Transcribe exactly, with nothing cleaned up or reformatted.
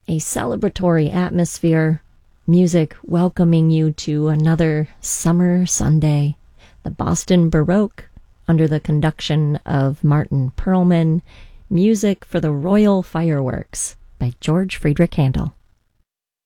a celebratory atmosphere, music welcoming you to another summer Sunday. The Boston Baroque, under the conduction of Martin Perlman, music for the Royal Fireworks by George Friedrich Handel.